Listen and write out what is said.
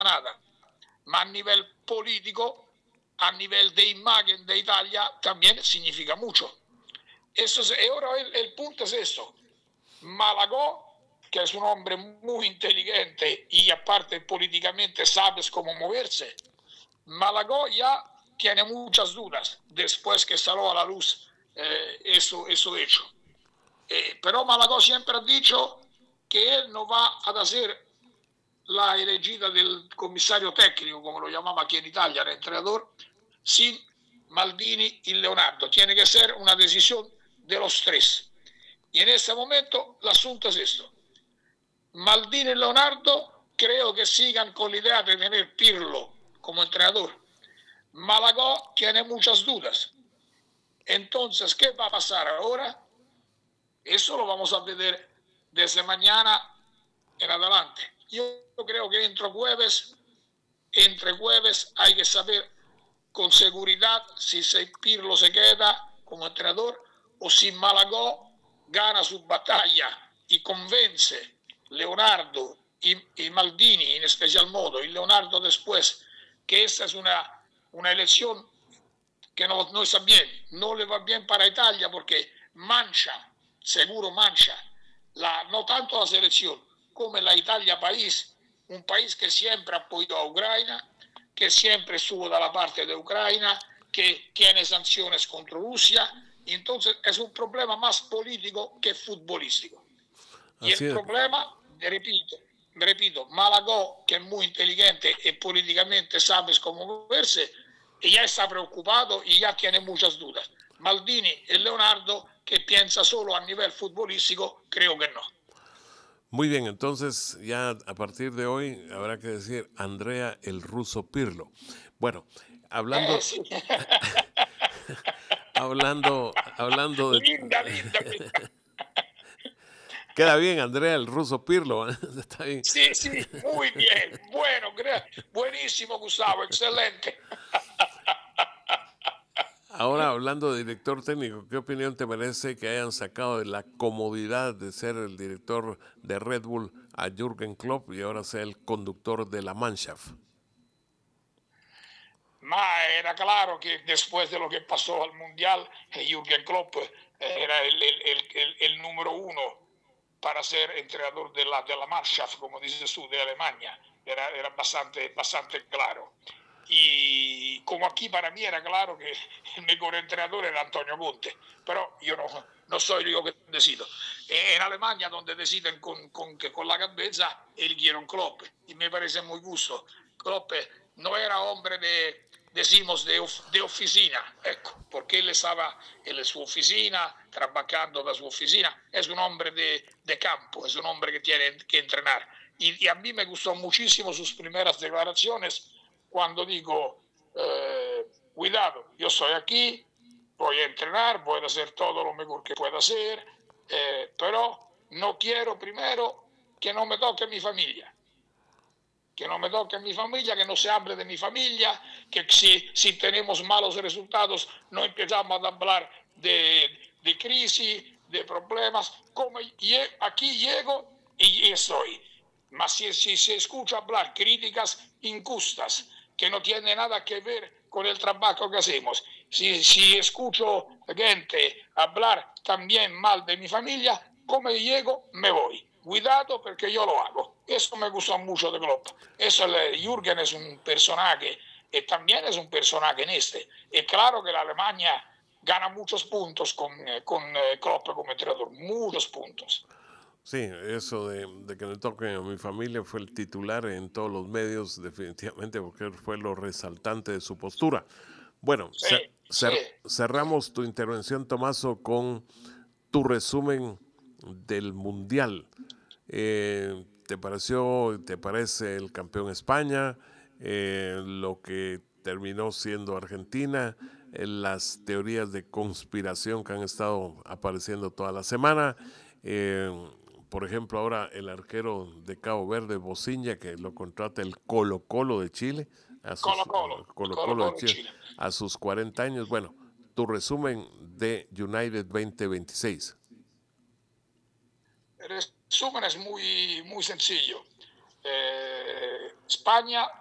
nada. Ma a nivel político, a nivel de imagen de Italia, también significa mucho. Ahora el punto es esto. Malagó, que es un hombre muy inteligente y aparte políticamente sabes cómo moverse, Malagó ya tiene muchas dudas después que salió a la luz eso hecho. Pero Malagó siempre ha dicho que él no va a hacer la elegida del comisario técnico, como lo llamaba aquí en Italia, el entrenador, sin Maldini y Leonardo. Tiene que ser una decisión de los tres. Y en este momento el asunto es esto. Maldini y Leonardo creo que sigan con la idea de tener Pirlo como entrenador. Malagó tiene muchas dudas. Entonces, ¿qué va a pasar ahora? Eso lo vamos a ver desde mañana en adelante. Yo creo que entre jueves hay que saber con seguridad si Pirlo se queda como entrenador o si Malagó gana su batalla y convence Leonardo y Maldini en especial modo, y Leonardo después, que esta es una elección que no está bien, no le va bien para Italia porque mancha, seguro mancha, no tanto la selección como la Italia país, un país que siempre apoyó a Ucrania, que siempre estuvo de la parte de Ucrania, que tiene sanciones contra Rusia, y entonces es un problema más político que futbolístico. Y Así el es. problema, repito, Malagó, que es muy inteligente y políticamente sabe cómo moverse, y ya está preocupado y ya tiene muchas dudas. Maldini y Leonardo, que piensa solo a nivel futbolístico, creo que no. Muy bien, entonces ya a partir de hoy habrá que decir Andrea el ruso Pirlo. Bueno, hablando, Sí. hablando de... Linda, linda, linda. Queda bien, Andrea el ruso Pirlo. Está bien. Sí, sí, muy bien. Bueno, buenísimo, Gustavo, excelente. Ahora, hablando de director técnico, ¿qué opinión te merece que hayan sacado de la comodidad de ser el director de Red Bull a Jürgen Klopp y ahora sea el conductor de la Mannschaft? Ma era claro que después de lo que pasó al Mundial, Jürgen Klopp era el número uno para ser entrenador de la Mannschaft, como dices tú, de Alemania. Era bastante claro. Y como aquí para mí era claro que el mejor entrenador era Antonio Conte, pero yo no soy yo que decido. En Alemania, donde deciden con la cabeza, eligieron Klopp, y me parece muy justo. Klopp no era hombre decimos, de oficina, ecco, porque él estaba en su oficina, trabajando da su oficina, es un hombre de campo, es un hombre que tiene que entrenar. Y a mí me gustó muchísimo sus primeras declaraciones cuando digo, cuidado, yo estoy aquí, voy a entrenar, voy a hacer todo lo mejor que pueda hacer, pero no quiero primero que no me toque mi familia. Que no me toque mi familia, que no se hable de mi familia, que si tenemos malos resultados no empezamos a hablar de crisis, de problemas, como aquí llego y estoy. Mas si se escucha hablar críticas injustas que no tienen nada que ver con el trabajo que hacemos, si escucho gente hablar también mal de mi familia, como llego, me voy. Cuidado porque yo lo hago. Eso me gustó mucho de Klopp. Jürgen es un personaje, y también es un personaje en este. Es claro que la Alemania gana muchos puntos con Klopp como entrenador, muchos puntos. Sí, eso de que me toque a mi familia fue el titular en todos los medios, definitivamente, porque fue lo resaltante de su postura. Bueno, Sí, sí. cerramos tu intervención, Tomaso, con tu resumen del Mundial. ¿Te parece el campeón España? Lo que terminó siendo Argentina, las teorías de conspiración que han estado apareciendo toda la semana. Eh, por ejemplo, ahora el arquero de Cabo Verde, Bociña, que lo contrata el Colo Colo de Chile, Colo Colo, Colo Colo Colo de Colo Chile, Chile. a sus 40 años. Bueno, tu resumen de United 2026. El resumen es muy sencillo. España